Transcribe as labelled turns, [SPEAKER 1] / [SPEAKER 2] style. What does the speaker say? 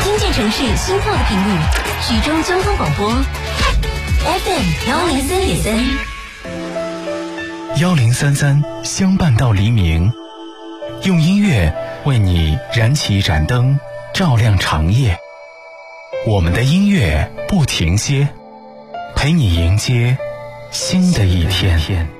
[SPEAKER 1] 听见城市心跳的频率，徐州交通广播
[SPEAKER 2] FM1033，1033相伴到黎明，用音乐为你燃起一盏灯，照亮长夜。我们的音乐不停歇，陪你迎接新的一天。